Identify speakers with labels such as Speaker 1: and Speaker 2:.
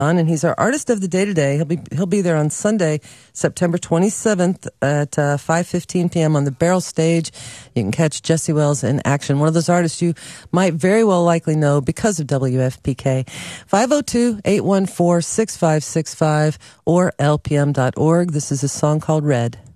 Speaker 1: And he's our artist of the day today. He'll be there on Sunday, September 27th at 5:15 p.m. on the Barrel Stage. You can catch Jesse Wells in action. One of those artists you might very well likely know because of WFPK. 502-814-6565 or lpm.org. This is a song called Red.